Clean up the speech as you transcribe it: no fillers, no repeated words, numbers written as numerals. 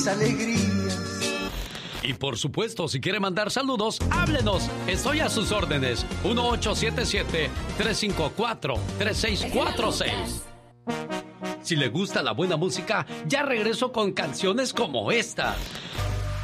mis alegrías. Y por supuesto, si quiere mandar saludos, háblenos. Estoy a sus órdenes. 1877-354-3646. Si le gusta la buena música, ya regreso con canciones como esta.